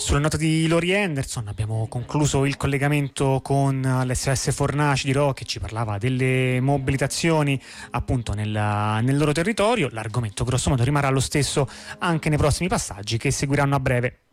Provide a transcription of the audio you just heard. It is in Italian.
Sulla nota di Lori Henderson abbiamo concluso il collegamento con l'SOS Fornaci di Rho, che ci parlava delle mobilitazioni appunto nel loro territorio. L'argomento grosso modo rimarrà lo stesso anche nei prossimi passaggi che seguiranno a breve.